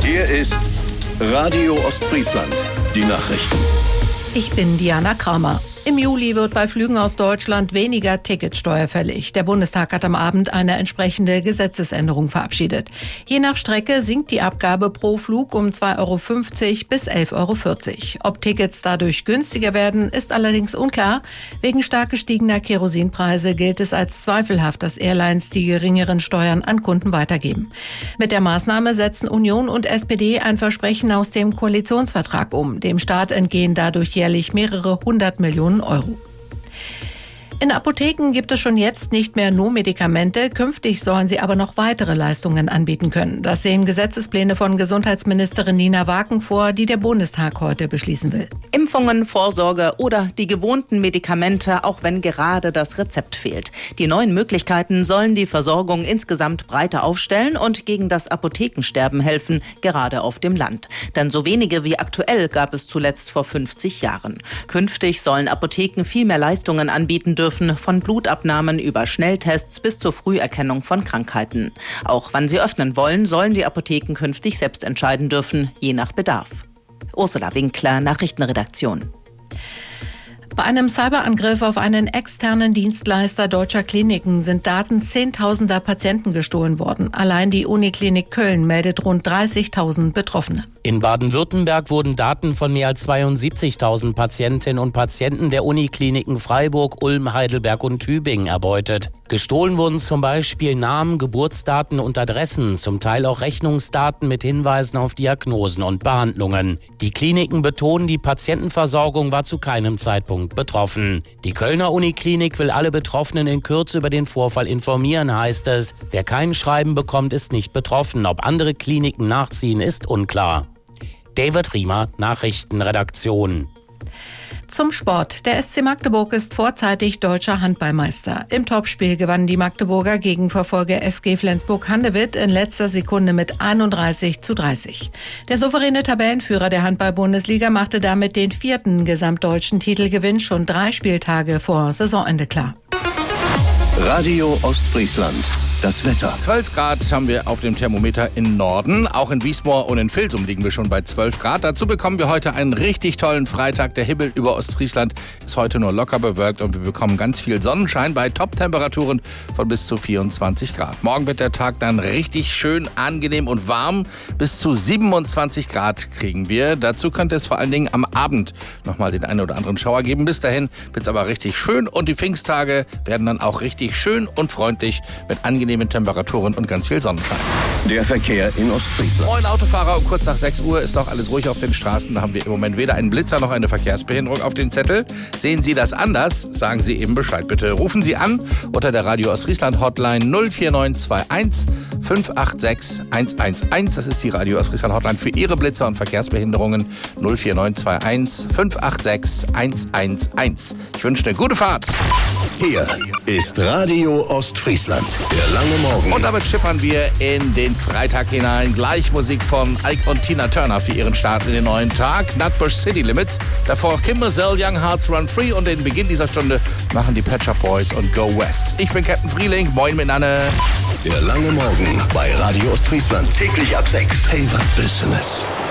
Hier ist Radio Ostfriesland. Die Nachrichten. Ich bin Diana Kramer. Im Juli wird bei Flügen aus Deutschland weniger Ticketsteuer fällig. Der Bundestag hat am Abend eine entsprechende Gesetzesänderung verabschiedet. Je nach Strecke sinkt die Abgabe pro Flug um 2,50 € bis 11,40 €. Ob Tickets dadurch günstiger werden, ist allerdings unklar. Wegen stark gestiegener Kerosinpreise gilt es als zweifelhaft, dass Airlines die geringeren Steuern an Kunden weitergeben. Mit der Maßnahme setzen Union und SPD ein Versprechen aus dem Koalitionsvertrag um. Dem Staat entgehen dadurch jährlich mehrere 100 Millionen Euro. In Apotheken gibt es schon jetzt nicht mehr nur Medikamente, künftig sollen sie aber noch weitere Leistungen anbieten können. Das sehen Gesetzespläne von Gesundheitsministerin Nina Waken vor, die der Bundestag heute beschließen will. Impfungen, Vorsorge oder die gewohnten Medikamente, auch wenn gerade das Rezept fehlt. Die neuen Möglichkeiten sollen die Versorgung insgesamt breiter aufstellen und gegen das Apothekensterben helfen, gerade auf dem Land. Denn so wenige wie aktuell gab es zuletzt vor 50 Jahren. Künftig sollen Apotheken viel mehr Leistungen anbieten dürfen, von Blutabnahmen über Schnelltests bis zur Früherkennung von Krankheiten. Auch wann sie öffnen wollen, sollen die Apotheken künftig selbst entscheiden dürfen, je nach Bedarf. Ursula Winkler, Nachrichtenredaktion. Bei einem Cyberangriff auf einen externen Dienstleister deutscher Kliniken sind Daten zehntausender Patienten gestohlen worden. Allein die Uniklinik Köln meldet rund 30.000 Betroffene. In Baden-Württemberg wurden Daten von mehr als 72.000 Patientinnen und Patienten der Unikliniken Freiburg, Ulm, Heidelberg und Tübingen erbeutet. Gestohlen wurden zum Beispiel Namen, Geburtsdaten und Adressen, zum Teil auch Rechnungsdaten mit Hinweisen auf Diagnosen und Behandlungen. Die Kliniken betonen, die Patientenversorgung war zu keinem Zeitpunkt betroffen. Die Kölner Uniklinik will alle Betroffenen in Kürze über den Vorfall informieren, heißt es. Wer kein Schreiben bekommt, ist nicht betroffen. Ob andere Kliniken nachziehen, ist unklar. David Riemer, Nachrichtenredaktion. Zum Sport. Der SC Magdeburg ist vorzeitig deutscher Handballmeister. Im Topspiel gewannen die Magdeburger gegen Verfolger SG Flensburg-Handewitt in letzter Sekunde mit 31:30. Der souveräne Tabellenführer der Handball-Bundesliga machte damit den 4. gesamtdeutschen Titelgewinn schon 3 Spieltage vor Saisonende klar. Radio Ostfriesland. Das Wetter. 12 Grad haben wir auf dem Thermometer im Norden. Auch in Wiesmoor und in Vilsum liegen wir schon bei 12 Grad. Dazu bekommen wir heute einen richtig tollen Freitag. Der Himmel über Ostfriesland ist heute nur locker bewölkt und wir bekommen ganz viel Sonnenschein bei Top-Temperaturen von bis zu 24 Grad. Morgen wird der Tag dann richtig schön angenehm und warm. Bis zu 27 Grad kriegen wir. Dazu könnte es vor allen Dingen am Abend nochmal den einen oder anderen Schauer geben. Bis dahin wird es aber richtig schön und die Pfingsttage werden dann auch richtig schön und freundlich mit angenehmen Temperaturen und ganz viel Sonnenschein. Der Verkehr in Ostfriesland. Moin Autofahrer, um kurz nach 6 Uhr ist noch alles ruhig auf den Straßen. Da haben wir im Moment weder einen Blitzer noch eine Verkehrsbehinderung auf den Zettel. Sehen Sie das anders? Sagen Sie eben Bescheid bitte. Rufen Sie an unter der Radio Ostfriesland Hotline 04921 586 111. Das ist die Radio Ostfriesland Hotline für Ihre Blitzer und Verkehrsbehinderungen 04921 586 111. Ich wünsche eine gute Fahrt. Hier ist Radio Ostfriesland. Der lange Morgen. Und damit schippern wir in den Freitag hinein. Gleich Musik von Ike und Tina Turner für ihren Start in den neuen Tag. Nutbush City Limits. Davor Kim Mazel, Young Hearts Run Free. Und den Beginn dieser Stunde machen die Pet Shop Boys und Go West. Ich bin Captain Frieling. Moin miteinander. Der lange Morgen bei Radio Ostfriesland. Täglich ab 6. Favorite Business.